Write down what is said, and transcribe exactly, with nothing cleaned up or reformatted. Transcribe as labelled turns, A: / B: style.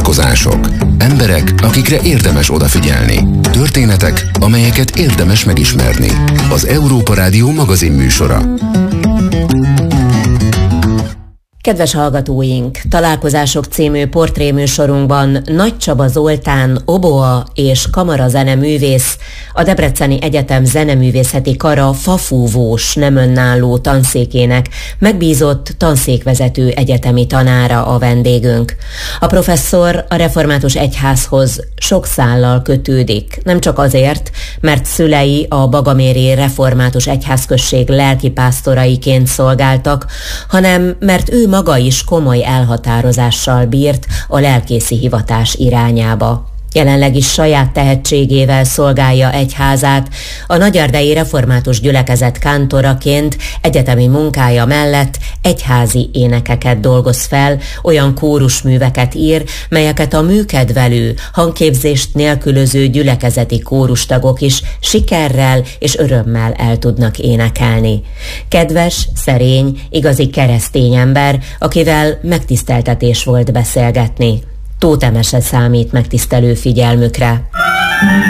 A: Találkozások. Emberek, akikre érdemes odafigyelni. Történetek, amelyeket érdemes megismerni. Az Európa Rádió magazin műsora.
B: Kedves hallgatóink, Találkozások című portréműsorunkban Nagy Csaba Zoltán, oboa és kamarazeneművész, a Debreceni Egyetem zeneművészeti kara fafúvós nem önálló tanszékének megbízott tanszékvezető egyetemi tanára a vendégünk. A professzor a református egyházhoz sok szállal kötődik, nem csak azért, mert szülei a bagaméri református egyházközség lelkipásztoraiként szolgáltak, hanem mert ő maga is komoly elhatározással bírt a lelkészi hivatás irányába. Jelenleg is saját tehetségével szolgálja egyházát, a nagyerdei református gyülekezet kántoraként egyetemi munkája mellett egyházi énekeket dolgoz fel, olyan kórusműveket ír, melyeket a műkedvelő, hangképzést nélkülöző gyülekezeti kórustagok is sikerrel és örömmel el tudnak énekelni. Kedves, szerény, igazi keresztény ember, akivel megtiszteltetés volt beszélgetni. Tóth Emese számít megtisztelő figyelmükre.